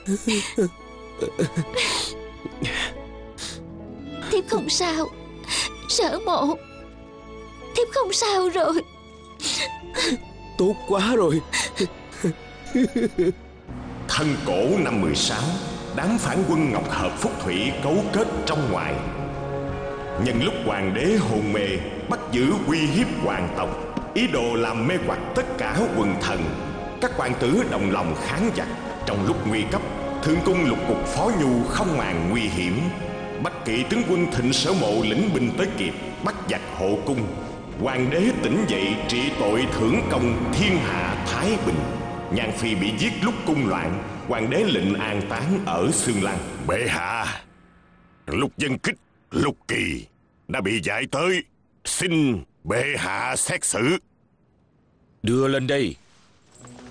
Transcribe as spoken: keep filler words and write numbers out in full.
Thiếp không sao. Sở mộ, thiếp không sao rồi. Tốt quá rồi. Thân cổ năm mười sáu, đám phản quân Ngọc Hợp Phúc Thủy cấu kết trong ngoài. Nhân lúc hoàng đế hôn mê, bắt giữ uy hiếp hoàng tộc, ý đồ làm mê hoặc tất cả quần thần. Các hoàng tử đồng lòng kháng giặc. Trong lúc nguy cấp, Thương cung lục cục Phó Nhu không màng nguy hiểm. Bách Kỵ tướng quân Thịnh Sở Mộ lĩnh binh tới kịp, bắt giặc hộ cung. Hoàng đế tỉnh dậy trị tội thưởng công, thiên hạ thái bình. Nhan Phi bị giết lúc cung loạn. Hoàng đế lệnh an táng ở Xương Lăng. Bệ hạ, Lục Dân Kích, Lục Kỳ đã bị giải tới, xin bệ hạ xét xử. Đưa lên đây.